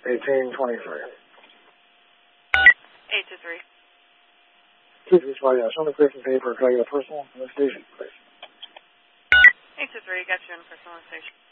1823. 823. Please reach by show me clear from paper. Could I get a personal in the station, please? 823, got you in personal in the station.